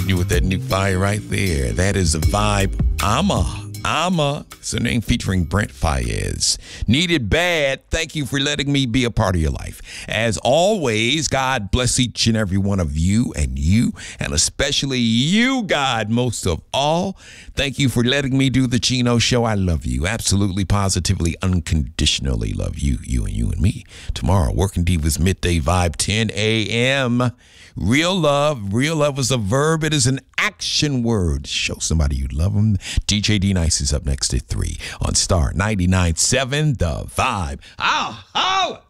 hitting you with that new fire right there. That is the vibe. Ama. It's a name featuring Brent Faiyaz. Needed Bad. Thank you for letting me be a part of your life. As always, God bless each and every one of you, and especially you, God, most of all. Thank you for letting me do the Chino Show. I love you. Absolutely, positively, unconditionally love you and me. Tomorrow, Working Divas Midday Vibe, 10 a.m. Real love is a verb. It is an action word. Show somebody you love them. DJ D Nice is up next at 3 on Star 99.7 The Vibe. Ow!